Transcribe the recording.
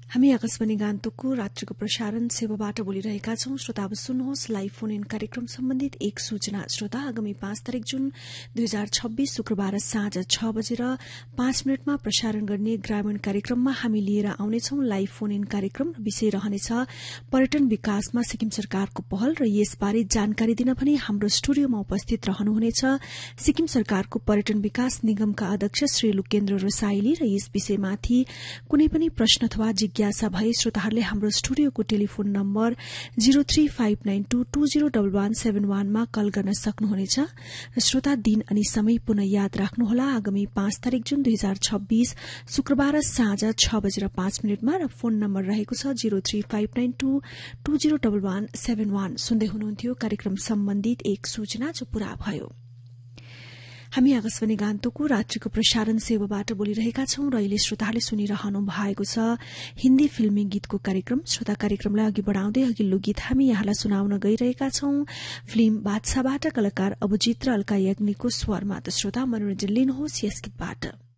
हामी आकाशवाणी गान्तोकको रात्रिको प्रसारण सेवाबाट बोलिरहेका छौं। श्रोता अब सुन्नुहोस् लाइभ फोन इन कार्यक्रम सम्बन्धित एक सूचना। श्रोता आगामी 5 तारिक जुन 2026 शुक्रबार साँझ 6 बजेर 5 मिनटमा प्रसारण गर्ने ग्रामीण कार्यक्रममा हामी लिएर आउनेछौं लाइभ फोन इन कार्यक्रम। विषय रहनेछ पर्यटन विकासमा सिक्किम सरकारको पहल र यसबारे जानकारी दिन पनि हाम्रो स्टुडियोमा उपस्थित रहनुहुनेछ सिक्किम सरकारको पर्यटन विकास निगमका अध्यक्ष श्री लुकेन्द्र रसाइली र यस विषयमाथि कुनै पनि प्रश्न अथवा जिज्ञासा भए श्रोताहरूले हाम्रो स्टुडियोको टेलिफोन नम्बर 0359220171 मा कल गर्न सक्नुहुनेछ। र श्रोता दिन अनि समय पुनः याद राख्नुहोला आगामी 5 तारिक जुन 2026 शुक्रबार साँझ 6 बजेर 5 मिनटमा र फोन नम्बर रहेको छ 0359220171। सुन्दै हुनुहुन्थ्यो कार्यक्रम सम्बन्धित एक सूचना जो पूरा भयो। हामी आकाशवाणी गान्तोकको रात्रिको प्रसारण सेवाबाट बोलिरहेका छौं र अहिले श्रोताहरूले सुनिरहनु भएको छ हिन्दी फिल्मी गीतको कार्यक्रम। श्रोता कार्यक्रमलाई अघि बढ़ाउँदै अघिल्लो गीत हामी यहाँलाई सुनाउन गइरहेका छौं फिल्म बादशाहबाट कलाकार अभिजित र अलका याग्निकको स्वरमा। त श्रोता मनोरञ्जन लिनुहोस् यस गीतबाट।